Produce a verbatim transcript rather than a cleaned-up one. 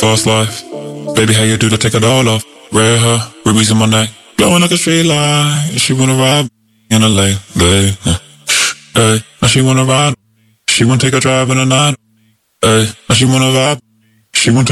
fast life. Baby, how you do that? Take it all off. Red hair, rubies in my neck, glowing like a street light. She wanna ride in a lake, lake. Hey, now she wanna ride. She wanna take a drive in the night. Hey, now she wanna vibe. She wanna take